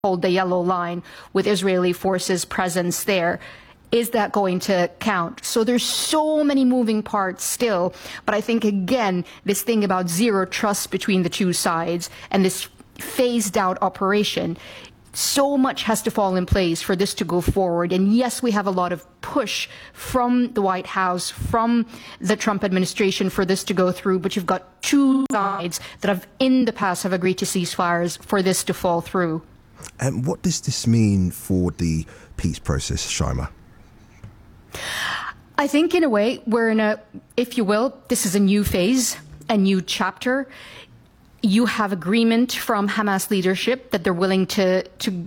hold the yellow line with Israeli forces presence there. Is that going to count? So there's so many moving parts still. But I think, again, this thing about zero trust between the two sides and this phased out operation, so much has to fall in place for this to go forward. And yes, we have a lot of push from the White House, from the Trump administration for this to go through. But you've got two sides that have in the past have agreed to ceasefires for this to fall through. And what does this mean for the peace process, Shaima? I think in a way we're in a, if you will, this is a new phase, a new chapter. You have agreement from Hamas leadership that they're willing to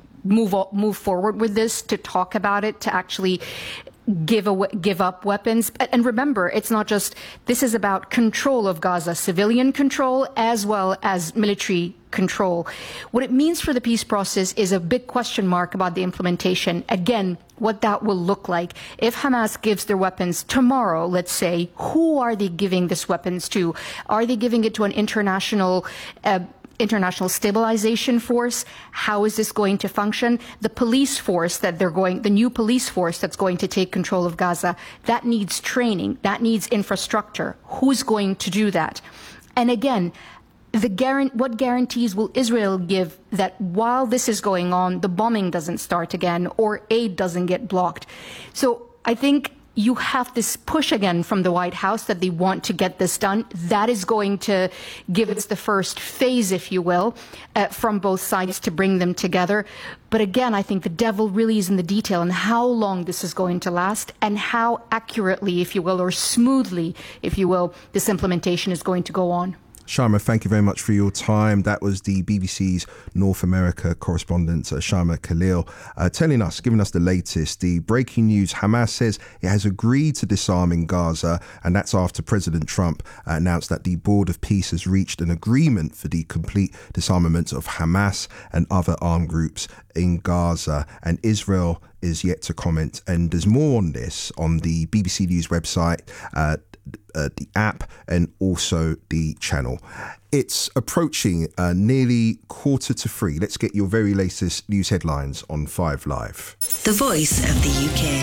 move forward with this, to talk about it, to actually give up weapons. And remember, it's not just, this is about control of Gaza, civilian control as well as military control. What it means for the peace process is a big question mark about the implementation. Again, what that will look like. If Hamas gives their weapons tomorrow, let's say, who are they giving these weapons to? Are they giving it to an international stabilization force? How is this going to function? The police force that the new police force that's going to take control of Gaza, that needs training, that needs infrastructure. Who's going to do that? And again, what guarantees will Israel give that while this is going on, the bombing doesn't start again or aid doesn't get blocked? So I think you have this push again from the White House that they want to get this done. That is going to give us the first phase, if you will, from both sides to bring them together. But again, I think the devil really is in the detail and how long this is going to last and how accurately, if you will, or smoothly, if you will, this implementation is going to go on. Shaima, thank you very much for your time. That was the BBC's North America correspondent, Shaima Khalil, giving us the latest. The breaking news, Hamas says it has agreed to disarm in Gaza, and that's after President Trump announced that the Board of Peace has reached an agreement for the complete disarmament of Hamas and other armed groups in Gaza. And Israel is yet to comment. And there's more on this on the BBC News website, the app, and also the channel. It's approaching nearly 2:45. Let's get your very latest news headlines on 5 Live. The Voice of the UK.